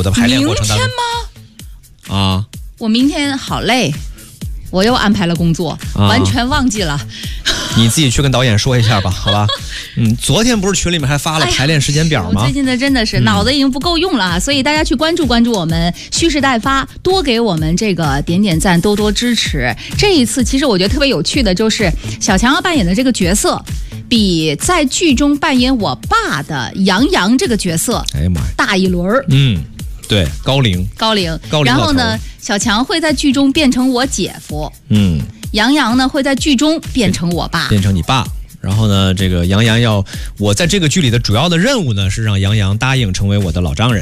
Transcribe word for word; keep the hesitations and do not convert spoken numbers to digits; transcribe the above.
的排练过程当中。 明天吗？啊， 我明天好累，我又安排了工作，啊、完全忘记了。 你自己去跟导演说一下吧，好吧？嗯，昨天不是群里面还发了排练时间表吗？ 哎、我最近的真的是脑子已经不够用了啊、嗯，所以大家去关注关注我们，蓄势待发，多给我们这个点点赞，多多支持。这一次其实我觉得特别有趣的就是小强要扮演的这个角色，比在剧中扮演我爸的杨洋这个角色，哎呀妈呀，大一轮。 嗯。对，高龄， 高龄， 高龄。 然后呢，小强会在剧中变成我姐夫， 嗯， 杨洋呢会在剧中变成我爸， 变成你爸。然后呢，这个杨洋要我在这个剧里的主要的任务呢是让杨洋答应成为我的老丈人。